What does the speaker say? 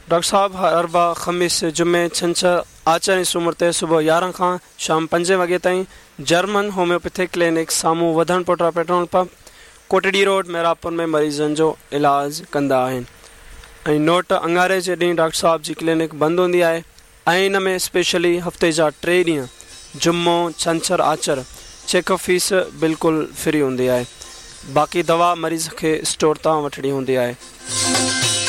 Doctor साहब हर बार ख़मीस जुमे छंछर आचर जी सूमर ते सुबुह 11 खां शाम 5 वॻे ताईं जर्मन होम्योपैथिक क्लिनिक साम्हूं वधण पोटा petrol pump Kotri road Mairapur में मरीज़नि जो इलाज कंदा आहिनि। ऐं नोट अंगारे जे ॾींहुं डॉक्टर साहब जी क्लिनिक बंदि हूंदी आहे ऐं इन में स्पेशली हफ़्ते जा 3 ॾींहं जुम्मो छंछर आचर चेकअप फीस बिल्कुलु फ्री हूंदी आहे। बाक़ी दवा मरीज़ खे स्टोर तां वठणी हूंदी आहे।